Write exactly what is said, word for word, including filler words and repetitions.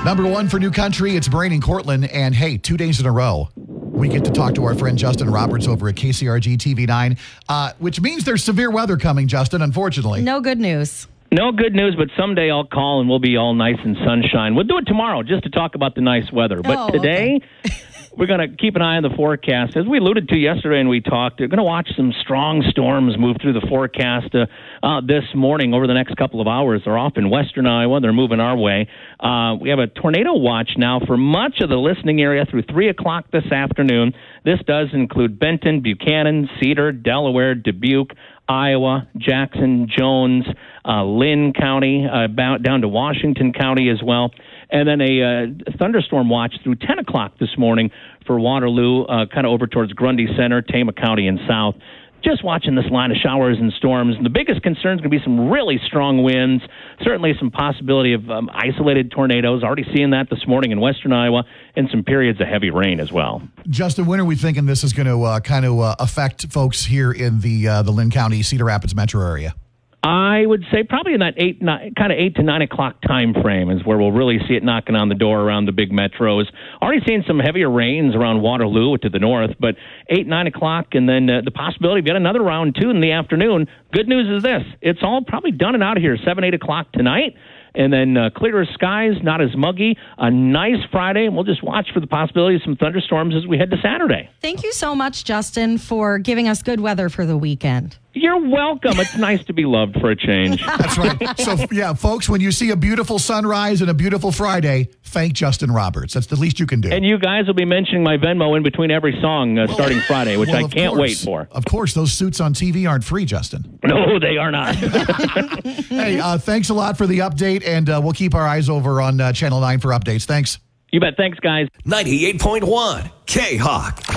Number one for New Country, it's Brain in Cortland. And hey, two days in a row, we get to talk to our friend Justin Roberts over at K C R G T V nine, uh, which means there's severe weather coming, Justin, unfortunately. No good news. No good news, but someday I'll call and we'll be all nice and sunshine. We'll do it tomorrow just to talk about the nice weather. But oh, today, okay. we're going to keep an eye on the forecast. As we alluded to yesterday and we talked, we're going to watch some strong storms move through the forecast uh, uh, this morning over the next couple of hours. They're off in western Iowa. They're moving our way. Uh, we have a tornado watch now for much of the listening area through three o'clock this afternoon. This does include Benton, Buchanan, Cedar, Delaware, Dubuque, Iowa, Jackson, Jones, uh, Lynn County, uh, about down to Washington County as well. And then a uh, thunderstorm watch through ten o'clock this morning for Waterloo, uh, kind of over towards Grundy Center, Tama County, and south. Just watching this line of showers and storms. And the biggest concern is going to be some really strong winds, certainly some possibility of um, isolated tornadoes. Already seeing that this morning in western Iowa, and some periods of heavy rain as well. Justin, when are we thinking this is going to uh, kind of uh, affect folks here in the uh, the Lynn County, Cedar Rapids metro area? I would say probably in that eight, nine, kind of eight to nine o'clock time frame is where we'll really see it knocking on the door around the big metros. Already seeing some heavier rains around Waterloo to the north, but eight, nine o'clock, and then uh, the possibility of yet another round two in the afternoon. Good news is this: it's all probably done and out of here seven, eight o'clock tonight. And then uh, clearer skies, not as muggy. A nice Friday, and we'll just watch for the possibility of some thunderstorms as we head to Saturday. Thank you so much, Justin, for giving us good weather for the weekend. You're welcome. It's nice to be loved for a change. That's right. So, yeah, folks, when you see a beautiful sunrise and a beautiful Friday, thank Justin Roberts. That's the least you can do. And you guys will be mentioning my Venmo in between every song uh, starting Friday, which well, I can't course. wait for. Of course, those suits on T V aren't free, Justin. No, they are not. Hey, uh, thanks a lot for the update, and uh, we'll keep our eyes over on uh, Channel nine for updates. Thanks. You bet. Thanks, guys. ninety-eight point one K-Hawk.